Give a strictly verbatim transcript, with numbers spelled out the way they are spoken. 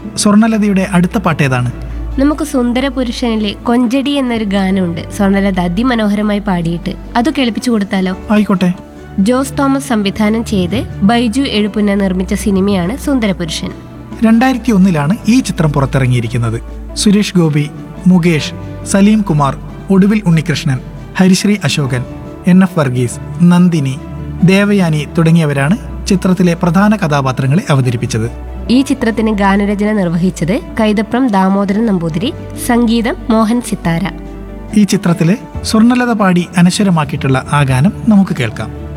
സ്വർണലതയുടെ അടുത്ത പാട്ട് ഏതാണ്? നമുക്ക് സുന്ദര പുരുഷനിലെ കൊഞ്ചടി എന്നൊരു ഗാനമുണ്ട്, സ്വർണലത അതിമനോഹരമായി പാടിയിട്ട്. അത് കേൾപ്പിച്ചു കൊടുത്താലോ? ആയിക്കോട്ടെ. ജോസ് തോമസ് സംവിധാനം ചെയ്ത് ബൈജു എഴുപുന്ന നിർമ്മിച്ച സിനിമയാണ് സുന്ദരപുരുഷൻ. രണ്ടായിരത്തി ഒന്നിലാണ് ഈ ചിത്രം പുറത്തിറങ്ങിയിരിക്കുന്നത്. സുരേഷ് ഗോപി, മുകേഷ്, സലീം കുമാർ, ഒടുവിൽ ഉണ്ണികൃഷ്ണൻ, ഹരിശ്രീ അശോകൻ, എൻ എഫ് വർഗീസ്, നന്ദിനി, ദേവയാനി തുടങ്ങിയവരാണ് ചിത്രത്തിലെ പ്രധാന കഥാപാത്രങ്ങളെ അവതരിപ്പിച്ചത്. ഈ ചിത്രത്തിന് ഗാനരചന നിർവഹിച്ചത് കൈതപ്രം ദാമോദരൻ നമ്പൂതിരി, സംഗീതം മോഹൻ സിത്താര. ഈ ചിത്രത്തിലെ സ്വർണലത പാടി അനശ്വരമാക്കിയിട്ടുള്ള ആ ഗാനം നമുക്ക് കേൾക്കാം.